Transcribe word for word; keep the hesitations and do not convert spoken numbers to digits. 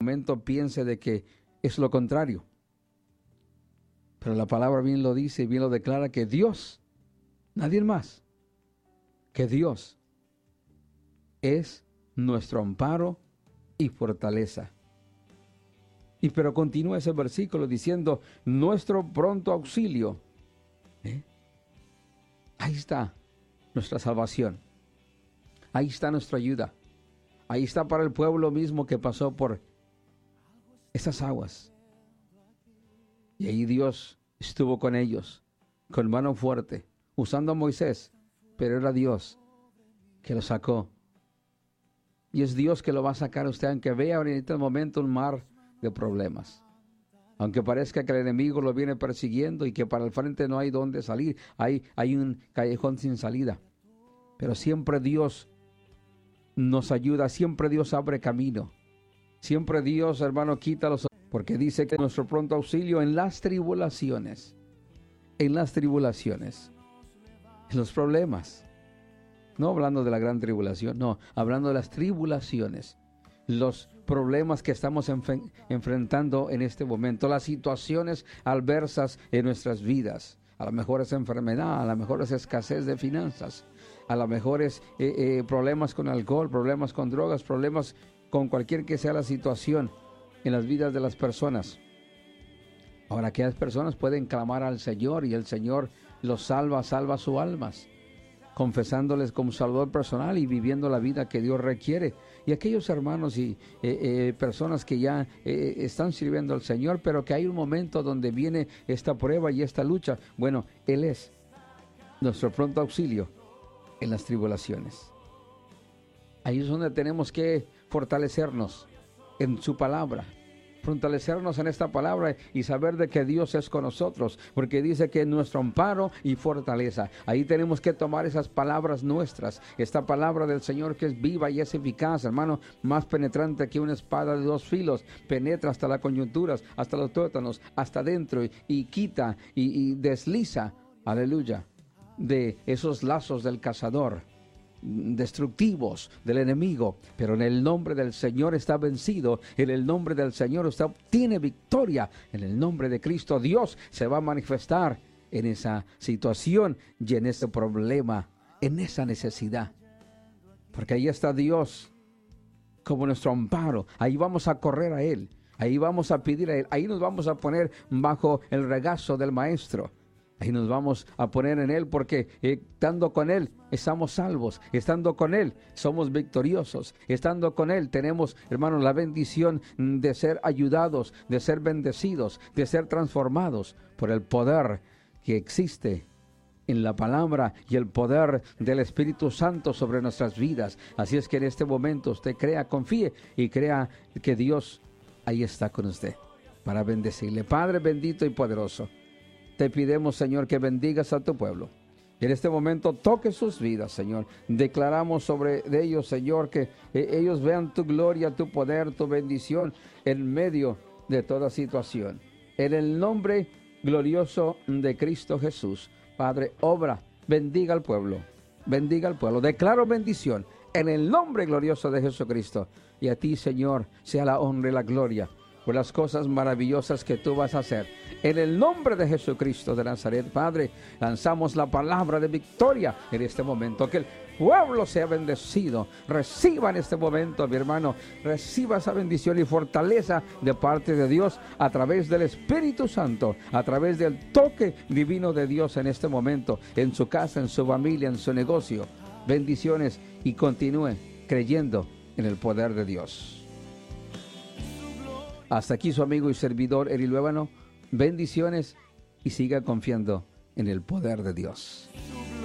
momento piense de que es lo contrario. Pero la palabra bien lo dice y bien lo declara, que Dios, nadie más, que Dios es nuestro amparo y fortaleza. Y pero continúa ese versículo diciendo, nuestro pronto auxilio. ¿Eh? Ahí está nuestra salvación. Ahí está nuestra ayuda. Ahí está para el pueblo mismo que pasó por esas aguas. Y ahí Dios estuvo con ellos, con mano fuerte, usando a Moisés, pero era Dios que lo sacó. Y es Dios que lo va a sacar a usted, aunque vea en este momento un mar de problemas. Aunque parezca que el enemigo lo viene persiguiendo y que para el frente no hay dónde salir, hay, hay un callejón sin salida. Pero siempre Dios nos ayuda, siempre Dios abre camino. Siempre Dios, hermano, quita los... Porque dice que nuestro pronto auxilio en las tribulaciones, en las tribulaciones, en los problemas. No hablando de la gran tribulación, no, hablando de las tribulaciones, los problemas que estamos enf- enfrentando en este momento, las situaciones adversas en nuestras vidas. A lo mejor es enfermedad, a lo mejor es escasez de finanzas, a lo mejor es eh, eh, problemas con alcohol, problemas con drogas, problemas con cualquier que sea la situación en las vidas de las personas. Ahora, aquellas personas pueden clamar al Señor y el Señor los salva, salva sus almas, confesándoles como Salvador personal y viviendo la vida que Dios requiere. Y aquellos hermanos y eh, eh, personas que ya eh, están sirviendo al Señor, pero que hay un momento donde viene esta prueba y esta lucha. Bueno, Él es nuestro pronto auxilio en las tribulaciones. Ahí es donde tenemos que fortalecernos en su palabra, fortalecernos en esta palabra y saber de que Dios es con nosotros, porque dice que es nuestro amparo y fortaleza. Ahí tenemos que tomar esas palabras nuestras, esta palabra del Señor que es viva y es eficaz, hermano, más penetrante que una espada de dos filos, penetra hasta las coyunturas, hasta los tuétanos, hasta adentro y, y quita y, y desliza, aleluya, de esos lazos del cazador destructivos del enemigo, pero en el nombre del Señor está vencido, en el nombre del Señor usted obtiene victoria, en el nombre de Cristo Dios se va a manifestar en esa situación y en ese problema, en esa necesidad, porque ahí está Dios como nuestro amparo. Ahí vamos a correr a Él, ahí vamos a pedir a Él, ahí nos vamos a poner bajo el regazo del Maestro. Ahí nos vamos a poner en Él porque eh, estando con Él estamos salvos, estando con Él somos victoriosos, estando con Él tenemos, hermanos, la bendición de ser ayudados, de ser bendecidos, de ser transformados por el poder que existe en la palabra y el poder del Espíritu Santo sobre nuestras vidas. Así es que en este momento usted crea, confíe y crea que Dios ahí está con usted para bendecirle. Padre bendito y poderoso, te pidemos, Señor, que bendigas a tu pueblo. Y en este momento toque sus vidas, Señor. Declaramos sobre de ellos, Señor, que eh, ellos vean tu gloria, tu poder, tu bendición en medio de toda situación. En el nombre glorioso de Cristo Jesús, Padre, obra, bendiga al pueblo, bendiga al pueblo. Declaro bendición en el nombre glorioso de Jesucristo. Y a ti, Señor, sea la honra y la gloria por las cosas maravillosas que tú vas a hacer. En el nombre de Jesucristo de Nazaret, Padre, lanzamos la palabra de victoria en este momento. Que el pueblo sea bendecido. Reciba en este momento, mi hermano, reciba esa bendición y fortaleza de parte de Dios a través del Espíritu Santo, a través del toque divino de Dios en este momento, en su casa, en su familia, en su negocio. Bendiciones y continúe creyendo en el poder de Dios. Hasta aquí su amigo y servidor Eri Luébano. Bendiciones y siga confiando en el poder de Dios.